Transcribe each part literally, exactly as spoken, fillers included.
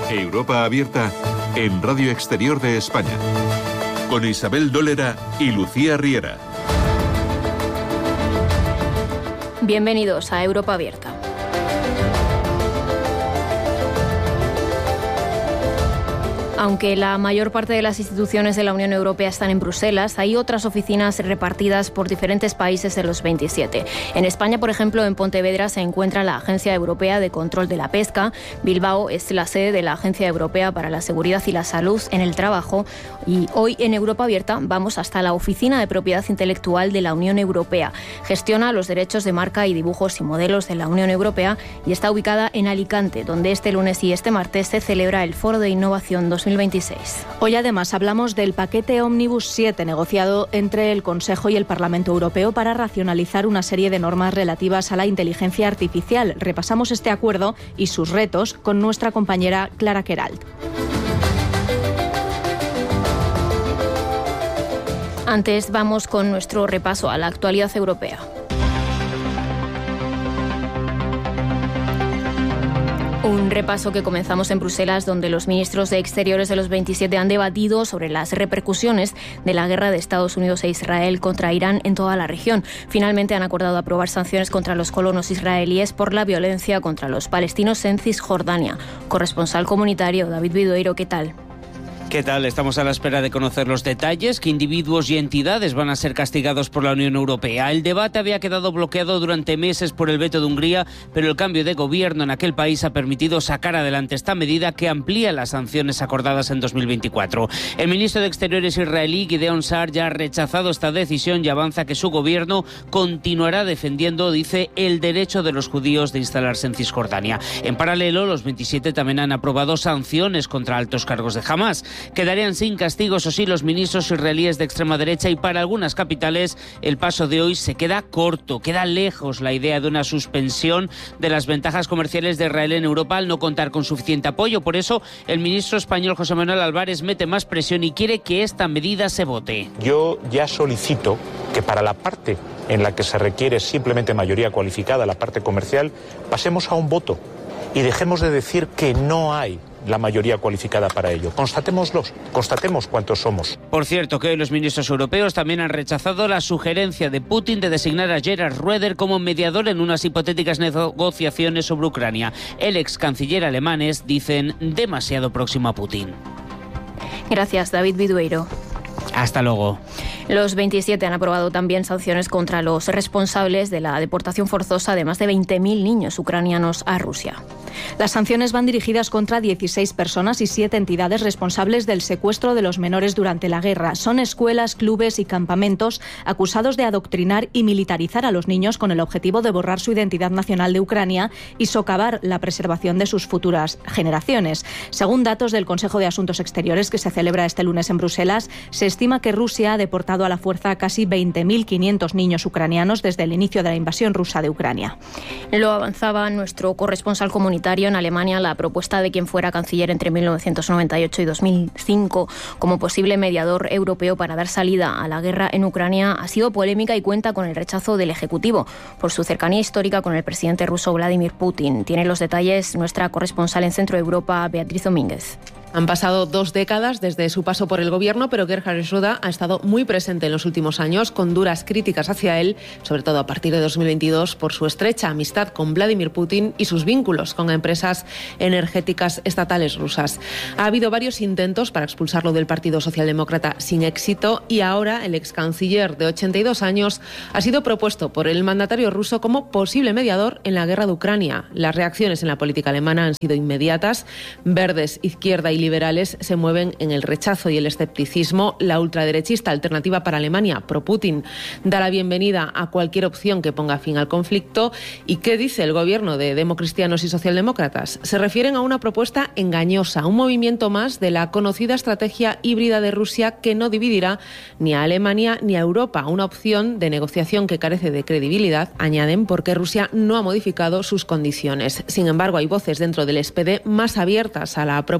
Europa Abierta en Radio Exterior de España, con Isabel Dólera y Lucía Riera. Bienvenidos a Europa Abierta. Aunque la mayor parte de las instituciones de la Unión Europea están en Bruselas, hay otras oficinas repartidas por diferentes países de los veintisiete. En España, por ejemplo, en Pontevedra se encuentra la Agencia Europea de Control de la Pesca. Bilbao es la sede de la Agencia Europea para la Seguridad y la Salud en el Trabajo. Y hoy en Europa Abierta vamos hasta la Oficina de Propiedad Intelectual de la Unión Europea. Gestiona los derechos de marca y dibujos y modelos de la Unión Europea y está ubicada en Alicante, donde este lunes y este martes se celebra el Foro de Innovación dos mil veintiséis. Hoy además hablamos del paquete Omnibus siete negociado entre el Consejo y el Parlamento Europeo para racionalizar una serie de normas relativas a la inteligencia artificial. Repasamos este acuerdo y sus retos con nuestra compañera Clara Queralt. Antes vamos con nuestro repaso a la actualidad europea. Un repaso que comenzamos en Bruselas, donde los ministros de Exteriores de los veintisiete han debatido sobre las repercusiones de la guerra de Estados Unidos e Israel contra Irán en toda la región. Finalmente han acordado aprobar sanciones contra los colonos israelíes por la violencia contra los palestinos en Cisjordania. Corresponsal comunitario David Vidueiro, ¿qué tal? ¿Qué tal? Estamos a la espera de conocer los detalles, que individuos y entidades van a ser castigados por la Unión Europea. El debate había quedado bloqueado durante meses por el veto de Hungría, pero el cambio de gobierno en aquel país ha permitido sacar adelante esta medida que amplía las sanciones acordadas en dos mil veinticuatro. El ministro de Exteriores israelí, Gideon Sa'ar, ya ha rechazado esta decisión y avanza que su gobierno continuará defendiendo, dice, el derecho de los judíos de instalarse en Cisjordania. En paralelo, los veintisiete también han aprobado sanciones contra altos cargos de Hamás. Quedarían sin castigo, eso sí, los ministros israelíes de extrema derecha, y para algunas capitales el paso de hoy se queda corto, queda lejos la idea de una suspensión de las ventajas comerciales de Israel en Europa al no contar con suficiente apoyo. Por eso el ministro español José Manuel Álvarez mete más presión y quiere que esta medida se vote. Yo ya solicito que para la parte en la que se requiere simplemente mayoría cualificada, la parte comercial, pasemos a un voto y dejemos de decir que no hay la mayoría cualificada para ello. Constatémoslos, constatemos cuántos somos. Por cierto, que hoy los ministros europeos también han rechazado la sugerencia de Putin de designar a Gerhard Schröder como mediador en unas hipotéticas negociaciones sobre Ucrania. El ex canciller alemanes dicen demasiado próximo a Putin. Gracias, David Vidueiro. Hasta luego. Los veintisiete han aprobado también sanciones contra los responsables de la deportación forzosa de más de veinte mil niños ucranianos a Rusia. Las sanciones van dirigidas contra dieciséis personas y siete entidades responsables del secuestro de los menores durante la guerra. Son escuelas, clubes y campamentos acusados de adoctrinar y militarizar a los niños con el objetivo de borrar su identidad nacional de Ucrania y socavar la preservación de sus futuras generaciones. Según datos del Consejo de Asuntos Exteriores, que se celebra este lunes en Bruselas, se estima que Rusia ha deportado a la fuerza a casi veinte mil quinientos niños ucranianos desde el inicio de la invasión rusa de Ucrania. Lo avanzaba nuestro corresponsal comunitario en Alemania. La propuesta de quien fuera canciller entre mil novecientos noventa y ocho y dos mil cinco como posible mediador europeo para dar salida a la guerra en Ucrania ha sido polémica y cuenta con el rechazo del Ejecutivo por su cercanía histórica con el presidente ruso Vladimir Putin. Tiene los detalles nuestra corresponsal en Centro Europa, Beatriz Domínguez. Han pasado dos décadas desde su paso por el gobierno, pero Gerhard Schröder ha estado muy presente en los últimos años, con duras críticas hacia él, sobre todo a partir de dos mil veintidós, por su estrecha amistad con Vladimir Putin y sus vínculos con empresas energéticas estatales rusas. Ha habido varios intentos para expulsarlo del Partido Socialdemócrata sin éxito, y ahora el ex canciller de ochenta y dos años ha sido propuesto por el mandatario ruso como posible mediador en la guerra de Ucrania. Las reacciones en la política alemana han sido inmediatas. Verdes, izquierda y liberales se mueven en el rechazo y el escepticismo. La ultraderechista Alternativa para Alemania, pro-Putin, da la bienvenida a cualquier opción que ponga fin al conflicto. ¿Y qué dice el gobierno de democristianos y socialdemócratas? Se refieren a una propuesta engañosa, un movimiento más de la conocida estrategia híbrida de Rusia que no dividirá ni a Alemania ni a Europa. Una opción de negociación que carece de credibilidad, añaden, porque Rusia no ha modificado sus condiciones. Sin embargo, hay voces dentro del S P D más abiertas a la propuesta.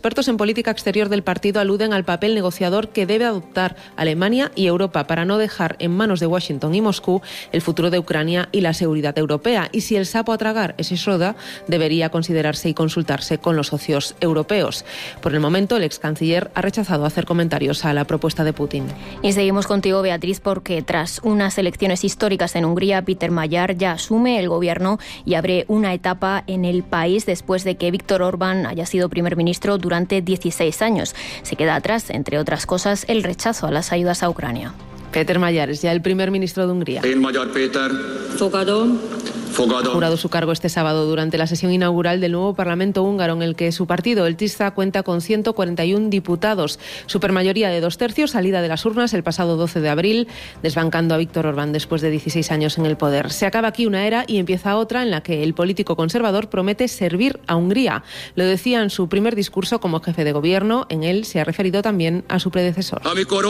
Expertos en política exterior del partido aluden al papel negociador que debe adoptar Alemania y Europa para no dejar en manos de Washington y Moscú el futuro de Ucrania y la seguridad europea. Y si el sapo a tragar es Schroeder, debería considerarse y consultarse con los socios europeos. Por el momento, el ex canciller ha rechazado hacer comentarios a la propuesta de Putin. Y seguimos contigo, Beatriz, porque tras unas elecciones históricas en Hungría, Peter Magyar ya asume el gobierno y abre una etapa en el país después de que Viktor Orbán haya sido primer ministro durante dieciséis años. Se queda atrás, entre otras cosas, el rechazo a las ayudas a Ucrania. Peter Magyar es ya el primer ministro de Hungría. Én Magyar Péter. Fogadom. Ha jurado su cargo este sábado durante la sesión inaugural del nuevo Parlamento húngaro, en el que su partido, el TISZA, cuenta con ciento cuarenta y uno diputados, supermayoría de dos tercios, salida de las urnas el pasado doce de abril, desbancando a Viktor Orbán después de dieciséis años en el poder. Se acaba aquí una era y empieza otra en la que el político conservador promete servir a Hungría. Lo decía en su primer discurso como jefe de gobierno. En él se ha referido también a su predecesor.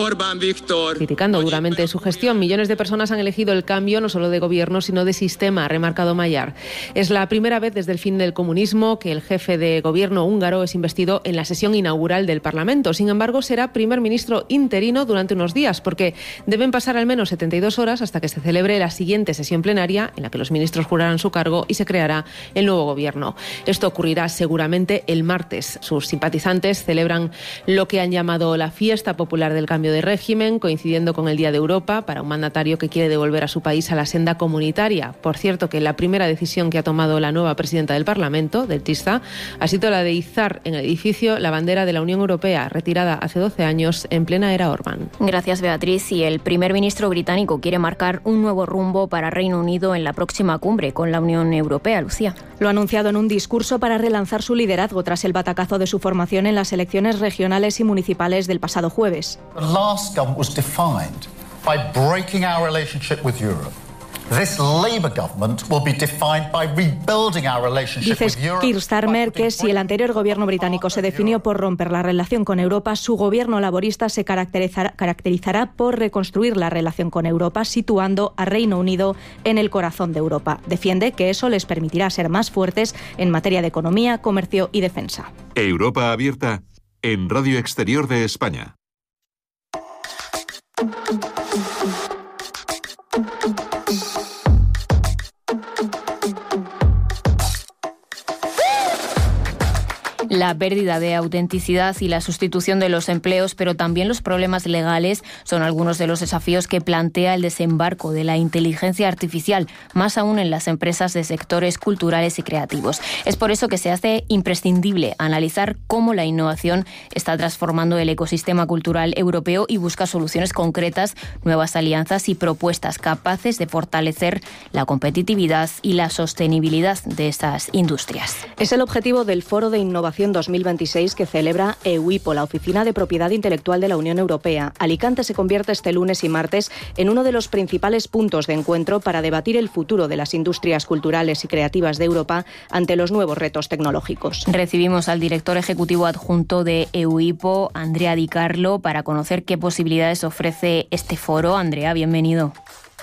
Criticando duramente su gestión, millones de personas han elegido el cambio no solo de gobierno, sino de sistema, remarcado Magyar. Es la primera vez desde el fin del comunismo que el jefe de gobierno húngaro es investido en la sesión inaugural del Parlamento. Sin embargo, será primer ministro interino durante unos días, porque deben pasar al menos setenta y dos horas hasta que se celebre la siguiente sesión plenaria, en la que los ministros jurarán su cargo y se creará el nuevo gobierno. Esto ocurrirá seguramente el martes. Sus simpatizantes celebran lo que han llamado la fiesta popular del cambio de régimen, coincidiendo con el Día de Europa, para un mandatario que quiere devolver a su país a la senda comunitaria. Por cierto, que la primera decisión que ha tomado la nueva presidenta del Parlamento, del TISZA, ha sido la de izar en el edificio la bandera de la Unión Europea, retirada hace doce años en plena era Orbán. Gracias, Beatriz. Y el primer ministro británico quiere marcar un nuevo rumbo para Reino Unido en la próxima cumbre con la Unión Europea. Lucía. Lo ha anunciado en un discurso para relanzar su liderazgo tras el batacazo de su formación en las elecciones regionales y municipales del pasado jueves. The last government was defined by breaking our relationship with Europe. This Labour government will be defined by rebuilding our relationship Dice with Europe. Keir Starmer que si el anterior gobierno británico se definió por romper la relación con Europa, su gobierno laborista se caracterizará, caracterizará por reconstruir la relación con Europa, situando a Reino Unido en el corazón de Europa. Defiende que eso les permitirá ser más fuertes en materia de economía, comercio y defensa. Europa abierta en Radio Exterior de España. La pérdida de autenticidad y la sustitución de los empleos, pero también los problemas legales, son algunos de los desafíos que plantea el desembarco de la inteligencia artificial, más aún en las empresas de sectores culturales y creativos. Es por eso que se hace imprescindible analizar cómo la innovación está transformando el ecosistema cultural europeo y busca soluciones concretas, nuevas alianzas y propuestas capaces de fortalecer la competitividad y la sostenibilidad de estas industrias. Es el objetivo del Foro de Innovación dos mil veintiséis que celebra EUIPO, la Oficina de Propiedad Intelectual de la Unión Europea. Alicante se convierte este lunes y martes en uno de los principales puntos de encuentro para debatir el futuro de las industrias culturales y creativas de Europa ante los nuevos retos tecnológicos. Recibimos al director ejecutivo adjunto de EUIPO, Andrea Di Carlo, para conocer qué posibilidades ofrece este foro. Andrea, bienvenido.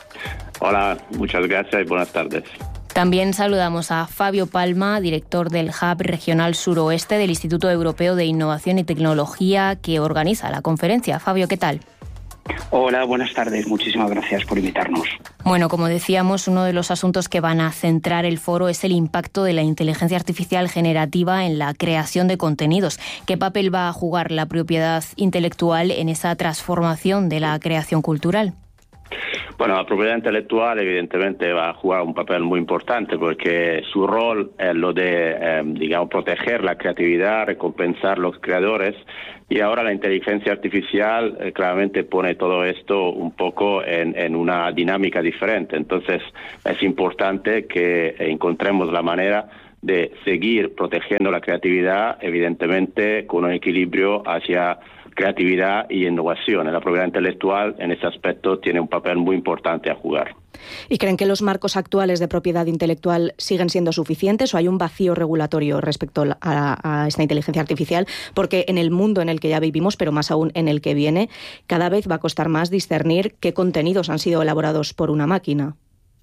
Hola, muchas gracias y buenas tardes. También saludamos a Fabio Palma, director del Hub Regional Suroeste del Instituto Europeo de Innovación y Tecnología, que organiza la conferencia. Fabio, ¿qué tal? Hola, buenas tardes. Muchísimas gracias por invitarnos. Bueno, como decíamos, uno de los asuntos que van a centrar el foro es el impacto de la inteligencia artificial generativa en la creación de contenidos. ¿Qué papel va a jugar la propiedad intelectual en esa transformación de la creación cultural? Bueno, la propiedad intelectual evidentemente va a jugar un papel muy importante porque su rol es lo de, eh, digamos, proteger la creatividad, recompensar a los creadores, y ahora la inteligencia artificial eh, claramente pone todo esto un poco en, en una dinámica diferente. Entonces es importante que encontremos la manera de seguir protegiendo la creatividad, evidentemente con un equilibrio hacia creatividad y innovación. La propiedad intelectual en ese aspecto tiene un papel muy importante a jugar. ¿Y creen que los marcos actuales de propiedad intelectual siguen siendo suficientes o hay un vacío regulatorio respecto a, a esta inteligencia artificial? Porque en el mundo en el que ya vivimos, pero más aún en el que viene, cada vez va a costar más discernir qué contenidos han sido elaborados por una máquina.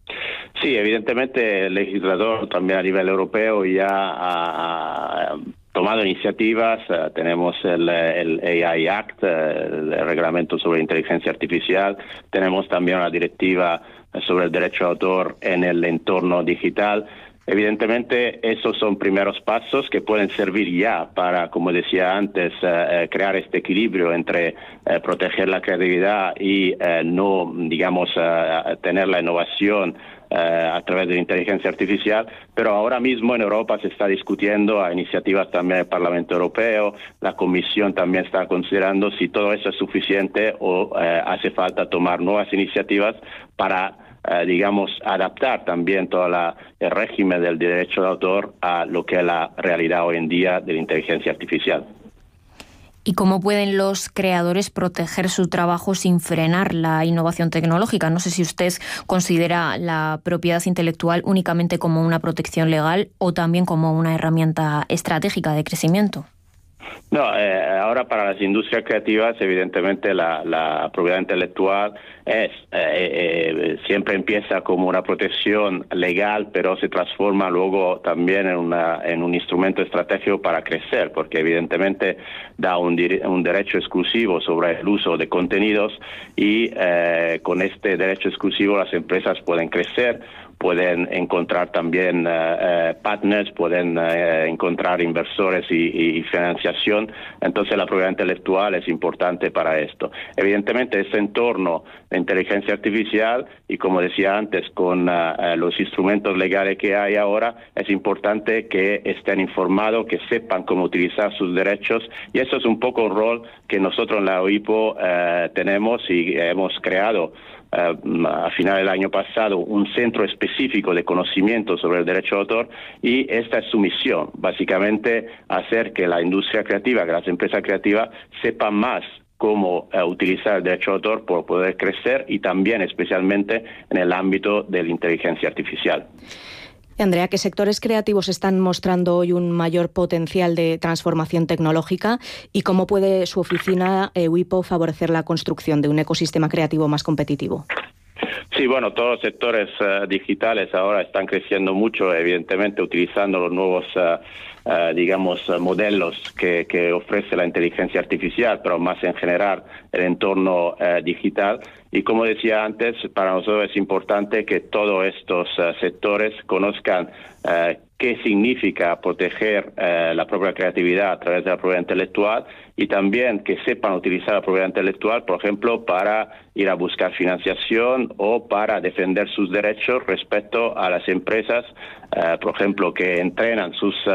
Sí, evidentemente el legislador también a nivel europeo ya ha tomado iniciativas, uh, tenemos el, el A I Act, uh, el reglamento sobre inteligencia artificial, tenemos también la directiva sobre el derecho de autor en el entorno digital. Evidentemente, esos son primeros pasos que pueden servir ya para, como decía antes, uh, crear este equilibrio entre uh, proteger la creatividad y uh, no, digamos, uh, tener la innovación Uh, a través de la inteligencia artificial, pero ahora mismo en Europa se está discutiendo a iniciativas también del Parlamento Europeo, la Comisión también está considerando si todo eso es suficiente o uh, hace falta tomar nuevas iniciativas para, uh, digamos, adaptar también todo la, el régimen del derecho de autor a lo que es la realidad hoy en día de la inteligencia artificial. ¿Y cómo pueden los creadores proteger su trabajo sin frenar la innovación tecnológica? No sé si usted considera la propiedad intelectual únicamente como una protección legal o también como una herramienta estratégica de crecimiento. No, eh, ahora para las industrias creativas, evidentemente la, la propiedad intelectual es eh, eh, siempre empieza como una protección legal, pero se transforma luego también en, una, en un instrumento estratégico para crecer, porque evidentemente da un, un derecho exclusivo sobre el uso de contenidos y eh, con este derecho exclusivo las empresas pueden crecer, pueden encontrar también uh, uh, partners, pueden uh, encontrar inversores y, y, y financiación. Entonces la propiedad intelectual es importante para esto. Evidentemente ese entorno de inteligencia artificial y como decía antes con uh, uh, los instrumentos legales que hay ahora, es importante que estén informados, que sepan cómo utilizar sus derechos y eso es un poco un rol que nosotros en la O I P O uh, tenemos y hemos creado Uh, a final del año pasado un centro específico de conocimiento sobre el derecho de autor y esta es su misión, básicamente hacer que la industria creativa, que las empresas creativas sepan más cómo uh, utilizar el derecho de autor por poder crecer y también especialmente en el ámbito de la inteligencia artificial. Andrea, ¿qué sectores creativos están mostrando hoy un mayor potencial de transformación tecnológica y cómo puede su oficina eh, O I P O favorecer la construcción de un ecosistema creativo más competitivo? Sí, bueno, todos los sectores uh, digitales ahora están creciendo mucho, evidentemente utilizando los nuevos, uh, uh, digamos, uh, modelos que, que ofrece la inteligencia artificial, pero más en general el entorno uh, digital. Y como decía antes, para nosotros es importante que todos estos uh, sectores conozcan uh, qué significa proteger uh, la propia creatividad a través de la propiedad intelectual y también que sepan utilizar la propiedad intelectual, por ejemplo, para ir a buscar financiación o para defender sus derechos respecto a las empresas, uh, por ejemplo, que entrenan sus uh,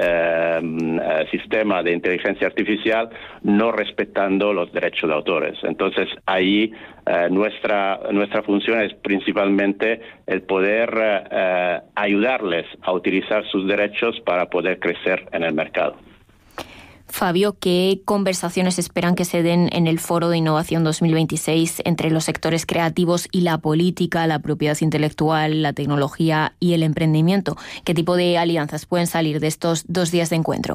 uh, uh, sistemas de inteligencia artificial no respetando los derechos de autores. Entonces, ahí uh, nuestra, nuestra función es principalmente el poder uh, ayudarles a utilizar sus derechos para poder crecer en el mercado. Fabio, ¿qué conversaciones esperan que se den en el Foro de Innovación dos mil veintiséis entre los sectores creativos y la política, la propiedad intelectual, la tecnología y el emprendimiento? ¿Qué tipo de alianzas pueden salir de estos dos días de encuentro?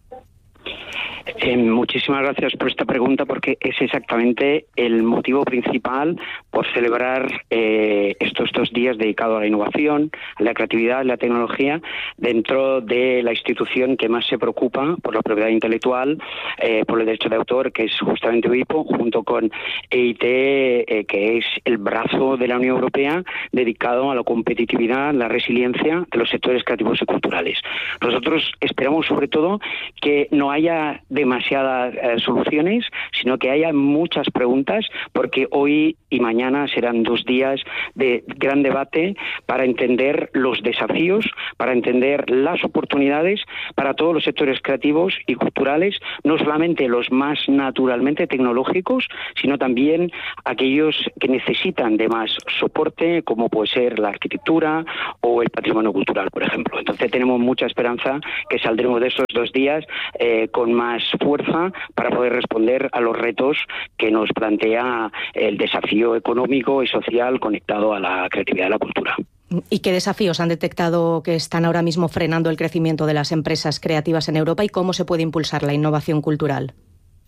Eh, muchísimas gracias por esta pregunta porque es exactamente el motivo principal por celebrar eh, estos dos días dedicados a la innovación, a la creatividad, a la tecnología dentro de la institución que más se preocupa por la propiedad intelectual, eh, por el derecho de autor, que es justamente O I P O, junto con E I T, eh, que es el brazo de la Unión Europea dedicado a la competitividad, la resiliencia de los sectores creativos y culturales. Nosotros esperamos sobre todo que no haya demasiadas eh, soluciones, sino que haya muchas preguntas, porque hoy y mañana serán dos días de gran debate para entender los desafíos, para entender las oportunidades para todos los sectores creativos y culturales, no solamente los más naturalmente tecnológicos, sino también aquellos que necesitan de más soporte, como puede ser la arquitectura o el patrimonio cultural, por ejemplo. Entonces tenemos mucha esperanza que saldremos de estos dos días eh, con más fuerza para poder responder a los retos que nos plantea el desafío económico y social conectado a la creatividad y la cultura. ¿Y qué desafíos han detectado que están ahora mismo frenando el crecimiento de las empresas creativas en Europa y cómo se puede impulsar la innovación cultural?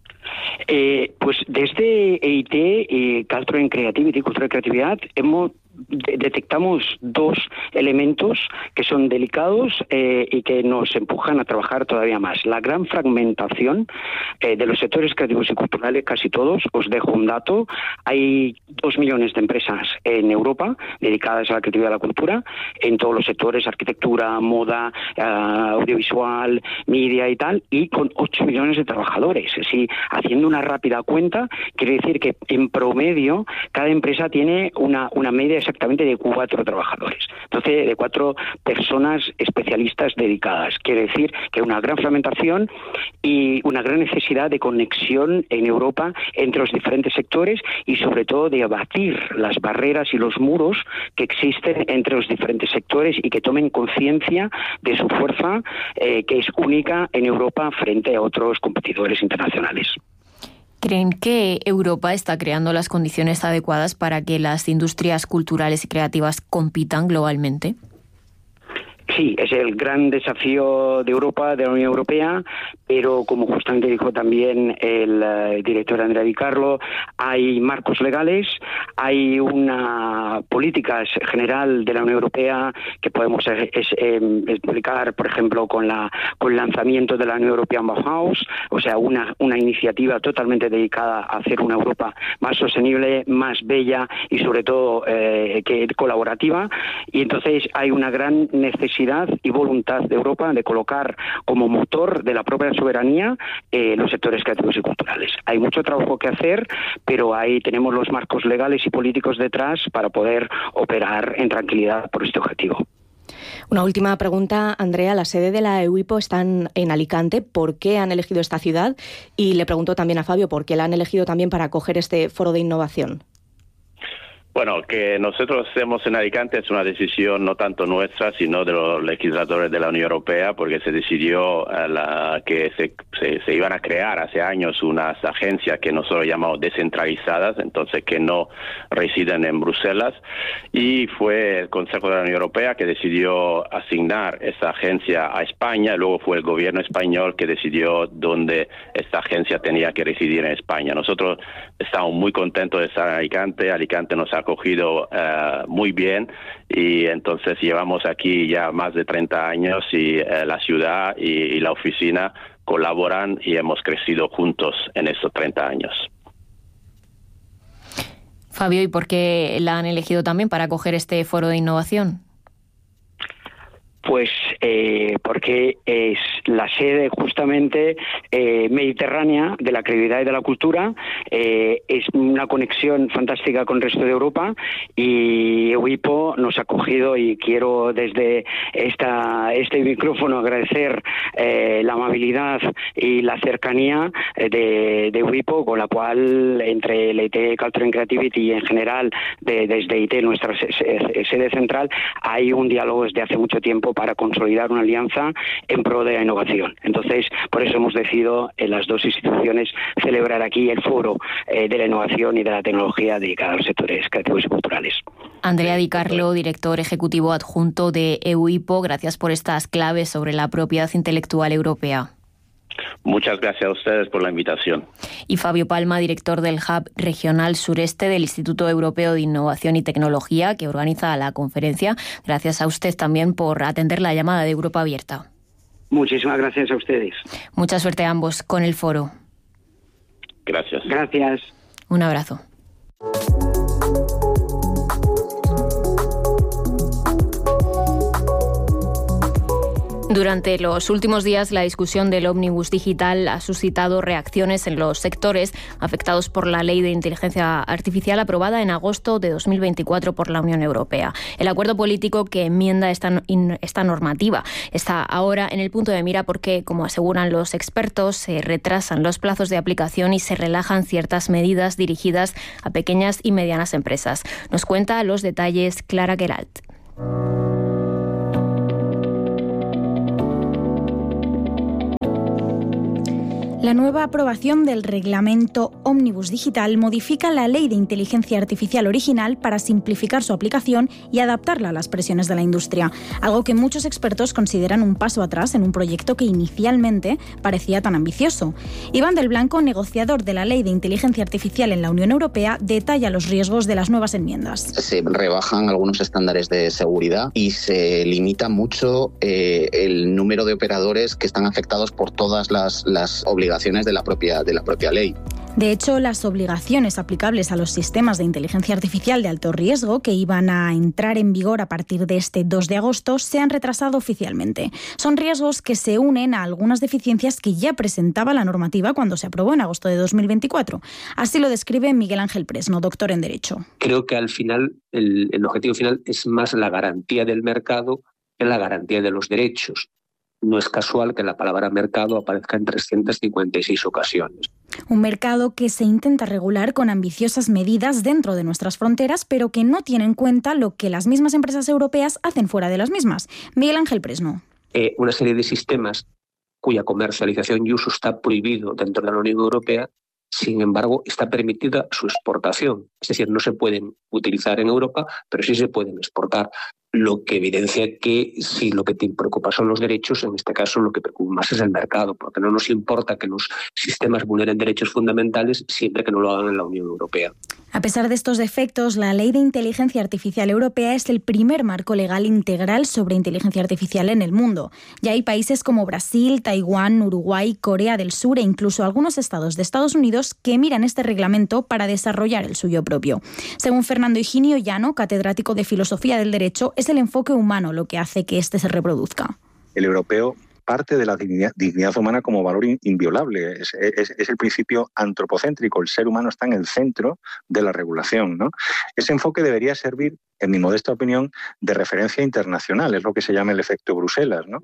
Eh, pues desde E I T, eh, Culture and Creativity, Cultura y Creatividad, hemos de- detectamos dos elementos que son delicados eh, y que nos empujan a trabajar todavía más. La gran fragmentación eh, de los sectores creativos y culturales, casi todos. Os dejo un dato. Hay dos millones de empresas en Europa dedicadas a la creatividad y a la cultura, en todos los sectores, arquitectura, moda, eh, audiovisual, media y tal, y con ocho millones de trabajadores. Sí, haciendo una rápida cuenta, quiere decir que en promedio cada empresa tiene una, una media exactamente de cuatro trabajadores. Entonces, de cuatro personas especialistas dedicadas. Quiere decir que hay una gran fragmentación y una gran necesidad de conexión en Europa entre los diferentes sectores y sobre todo de abatir las barreras y los muros que existen entre los diferentes sectores y que tomen conciencia de su fuerza, eh, que es única en Europa frente a otros competidores internacionales. ¿Creen que Europa está creando las condiciones adecuadas para que las industrias culturales y creativas compitan globalmente? Sí, es el gran desafío de Europa, de la Unión Europea, pero como justamente dijo también el uh, director Andrea Di Carlo, hay marcos legales, hay una política general de la Unión Europea que podemos es, es, eh, explicar, por ejemplo, con la con el lanzamiento de la Unión European Bauhaus, o sea, una, una iniciativa totalmente dedicada a hacer una Europa más sostenible, más bella y sobre todo eh, que colaborativa. Y entonces hay una gran necesidad y voluntad de Europa de colocar como motor de la propia soberanía eh, los sectores creativos y culturales. Hay mucho trabajo que hacer, pero ahí tenemos los marcos legales y políticos detrás para poder operar en tranquilidad por este objetivo. Una última pregunta, Andrea. La sede de la EUIPO está en, en Alicante. ¿Por qué han elegido esta ciudad? Y le pregunto también a Fabio, ¿por qué la han elegido también para acoger este foro de innovación? Bueno, que nosotros estemos en Alicante es una decisión no tanto nuestra, sino de los legisladores de la Unión Europea, porque se decidió uh, la, que se, se, se iban a crear hace años unas agencias que nosotros llamamos descentralizadas, entonces que no residen en Bruselas, y fue el Consejo de la Unión Europea que decidió asignar esa agencia a España, y luego fue el gobierno español que decidió dónde esta agencia tenía que residir en España. Nosotros estamos muy contentos de estar en Alicante, Alicante nos ha acogido uh, muy bien y entonces llevamos aquí ya más de treinta años y uh, la ciudad y, y la oficina colaboran y hemos crecido juntos en estos treinta años. Fabio, ¿y por qué la han elegido también para acoger este foro de innovación? Pues eh, porque es la sede justamente eh, mediterránea de la creatividad y de la cultura, eh, es una conexión fantástica con el resto de Europa y EUIPO nos ha acogido y quiero desde esta, este micrófono agradecer eh, la amabilidad y la cercanía de, de EUIPO, con la cual entre el I T Culture and Creativity y en general de, desde I T, nuestra sede central, hay un diálogo desde hace mucho tiempo para consolidar una alianza en pro de la innovación. Entonces, por eso hemos decidido en las dos instituciones celebrar aquí el foro eh, de la innovación y de la tecnología dedicada a los sectores creativos y culturales. Andrea Di Carlo, director ejecutivo adjunto de EUIPO, gracias por estas claves sobre la propiedad intelectual europea. Muchas gracias a ustedes por la invitación. Y Fabio Palma, director del Hub Regional Sureste del Instituto Europeo de Innovación y Tecnología, que organiza la conferencia. Gracias a usted también por atender la llamada de Europa Abierta. Muchísimas gracias a ustedes. Mucha suerte a ambos con el foro. Gracias. Gracias. Un abrazo. Durante los últimos días, la discusión del ómnibus digital ha suscitado reacciones en los sectores afectados por la Ley de Inteligencia Artificial aprobada en agosto de dos mil veinticuatro por la Unión Europea. El acuerdo político que enmienda esta, esta normativa está ahora en el punto de mira porque, como aseguran los expertos, se retrasan los plazos de aplicación y se relajan ciertas medidas dirigidas a pequeñas y medianas empresas. Nos cuenta los detalles Clara Queralt. La nueva aprobación del reglamento Ómnibus Digital modifica la ley de inteligencia artificial original para simplificar su aplicación y adaptarla a las presiones de la industria, algo que muchos expertos consideran un paso atrás en un proyecto que inicialmente parecía tan ambicioso. Iván del Blanco, negociador de la ley de inteligencia artificial en la Unión Europea, detalla los riesgos de las nuevas enmiendas. Se rebajan algunos estándares de seguridad y se limita mucho eh, el número de operadores que están afectados por todas las, las obligaciones de la propia, de la propia ley. De hecho, las obligaciones aplicables a los sistemas de inteligencia artificial de alto riesgo que iban a entrar en vigor a partir de este dos de agosto se han retrasado oficialmente. Son riesgos que se unen a algunas deficiencias que ya presentaba la normativa cuando se aprobó en agosto de dos mil veinticuatro. Así lo describe Miguel Ángel Presno, doctor en Derecho. Creo que al final el, el objetivo final es más la garantía del mercado que la garantía de los derechos. No es casual que la palabra mercado aparezca en trescientas cincuenta y seis ocasiones. Un mercado que se intenta regular con ambiciosas medidas dentro de nuestras fronteras, pero que no tiene en cuenta lo que las mismas empresas europeas hacen fuera de las mismas. Miguel Ángel Presno. Eh, una serie de sistemas cuya comercialización y uso está prohibido dentro de la Unión Europea, sin embargo, está permitida su exportación. Es decir, no se pueden utilizar en Europa, pero sí se pueden exportar. Lo que evidencia que si lo que te preocupa son los derechos, en este caso lo que preocupa más es el mercado, porque no nos importa que los sistemas vulneren derechos fundamentales siempre que no lo hagan en la Unión Europea. A pesar de estos defectos, la Ley de Inteligencia Artificial Europea es el primer marco legal integral sobre inteligencia artificial en el mundo. Ya hay países como Brasil, Taiwán, Uruguay, Corea del Sur e incluso algunos estados de Estados Unidos que miran este reglamento para desarrollar el suyo propio. Según Fernando Higinio Llano, catedrático de Filosofía del Derecho, es el enfoque humano lo que hace que este se reproduzca. El europeo parte de la dignidad, dignidad humana como valor inviolable. Es, es, es el principio antropocéntrico. El ser humano está en el centro de la regulación, ¿no? Ese enfoque debería servir, en mi modesta opinión, de referencia internacional. Es lo que se llama el efecto Bruselas, ¿no?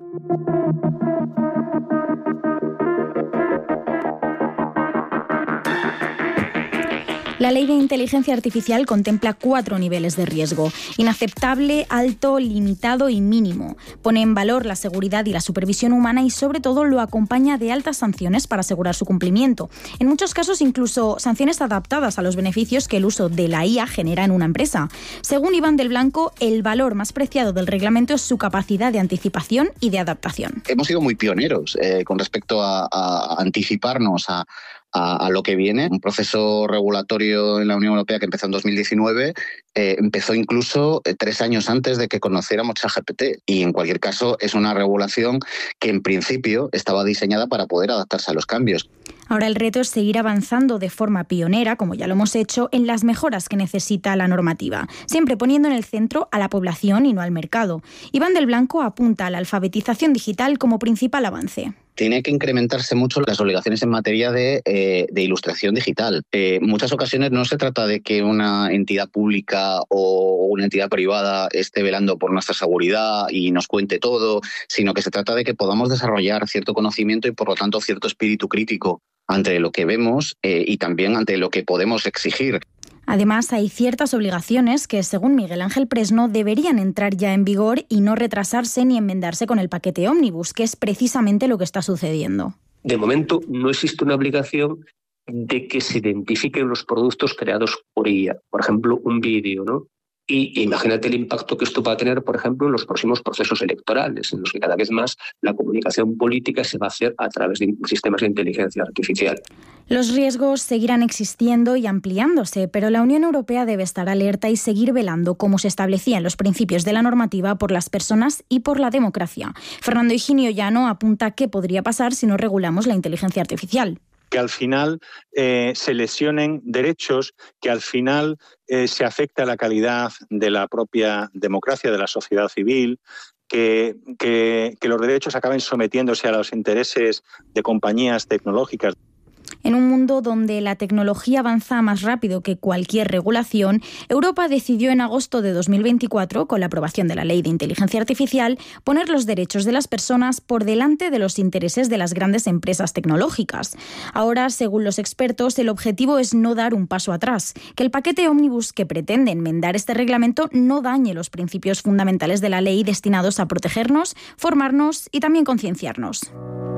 La Ley de Inteligencia Artificial contempla cuatro niveles de riesgo: inaceptable, alto, limitado y mínimo. Pone en valor la seguridad y la supervisión humana y sobre todo lo acompaña de altas sanciones para asegurar su cumplimiento. En muchos casos incluso sanciones adaptadas a los beneficios que el uso de la I A genera en una empresa. Según Iván del Blanco, el valor más preciado del reglamento es su capacidad de anticipación y de adaptación. Hemos sido muy pioneros eh, con respecto a, a anticiparnos a A, a lo que viene. Un proceso regulatorio en la Unión Europea que empezó en dos mil diecinueve eh, empezó incluso eh, tres años antes de que conociéramos ChatGPT, y en cualquier caso es una regulación que en principio estaba diseñada para poder adaptarse a los cambios. Ahora el reto es seguir avanzando de forma pionera, como ya lo hemos hecho, en las mejoras que necesita la normativa, siempre poniendo en el centro a la población y no al mercado. Iván del Blanco apunta a la alfabetización digital como principal avance. Tiene que incrementarse mucho las obligaciones en materia de, eh, de ilustración digital. En eh, muchas ocasiones no se trata de que una entidad pública o una entidad privada esté velando por nuestra seguridad y nos cuente todo, sino que se trata de que podamos desarrollar cierto conocimiento y, por lo tanto, cierto espíritu crítico ante lo que vemos eh, y también ante lo que podemos exigir. Además, hay ciertas obligaciones que, según Miguel Ángel Presno, deberían entrar ya en vigor y no retrasarse ni enmendarse con el paquete Ómnibus, que es precisamente lo que está sucediendo. De momento, no existe una obligación de que se identifiquen los productos creados por I A. Por ejemplo, un vídeo, ¿no? Y imagínate el impacto que esto va a tener, por ejemplo, en los próximos procesos electorales, en los que cada vez más la comunicación política se va a hacer a través de sistemas de inteligencia artificial. Los riesgos seguirán existiendo y ampliándose, pero la Unión Europea debe estar alerta y seguir velando, como se establecía en los principios de la normativa, por las personas y por la democracia. Fernando Higinio Llano apunta qué podría pasar si no regulamos la inteligencia artificial. Que al final eh, se lesionen derechos, que al final eh, se afecta la calidad de la propia democracia, de la sociedad civil, que, que, que los derechos acaben sometiéndose a los intereses de compañías tecnológicas. En un mundo donde la tecnología avanza más rápido que cualquier regulación, Europa decidió en agosto de dos mil veinticuatro, con la aprobación de la Ley de Inteligencia Artificial, poner los derechos de las personas por delante de los intereses de las grandes empresas tecnológicas. Ahora, según los expertos, el objetivo es no dar un paso atrás, que el paquete Ómnibus que pretende enmendar este reglamento no dañe los principios fundamentales de la ley destinados a protegernos, formarnos y también concienciarnos.